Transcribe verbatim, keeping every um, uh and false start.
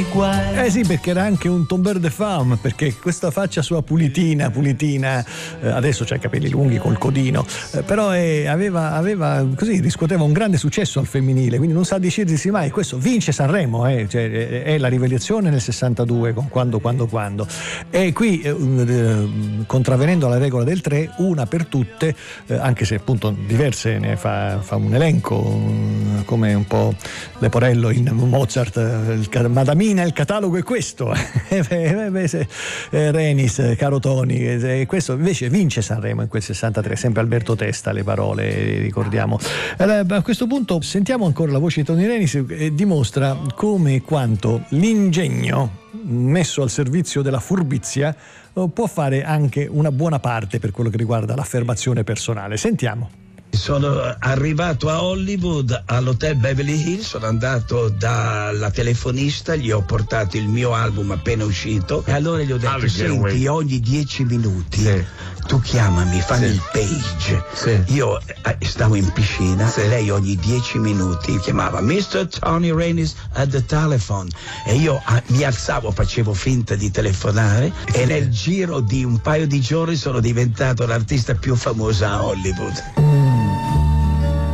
nei guai. Eh sì, perché era anche un tombeur de femme, perché questa faccia sua pulitina, pulitina, eh, adesso c'ha i capelli lunghi col codino, eh, però eh, aveva, aveva così, riscuoteva un grande successo al femminile, quindi non sa decidersi mai. Questo vince Sanremo, eh, cioè, è la rivelazione nel sessantadue con Quando, Quando, Quando. E qui, eh, contravvenendo alla regola del tre, una per tutte, eh, anche se appunto diverse ne fa, fa un elenco, um, come un po' Leporello in Mozart, il, Madamina, il catalogo è questo. Renis, caro Tony, questo invece vince Sanremo in quel sessantatré, sempre Alberto Testa le parole, ricordiamo. Allora, a questo punto sentiamo ancora la voce di Tony Renis, e dimostra come e quanto l'ingegno messo al servizio della furbizia può fare anche una buona parte per quello che riguarda l'affermazione personale. Sentiamo. Sono arrivato a Hollywood all'hotel Beverly Hills, sono andato dalla telefonista, gli ho portato il mio album appena uscito e allora gli ho detto: senti, ogni dieci minuti sì. tu chiamami, fammi sì. il page. Sì. Io eh, stavo in piscina, sì. lei ogni dieci minuti chiamava mister Tony Renis at the telephone e io ah, mi alzavo, facevo finta di telefonare e nel giro di un paio di giorni sono diventato l'artista più famosa a Hollywood.